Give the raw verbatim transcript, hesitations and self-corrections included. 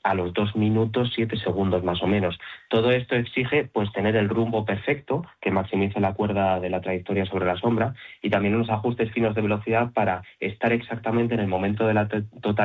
a los dos minutos siete segundos más o menos. Todo esto exige pues tener el rumbo perfecto, que maximice la cuerda de la trayectoria sobre la sombra, y también unos ajustes finos de velocidad para estar exactamente en el momento de la total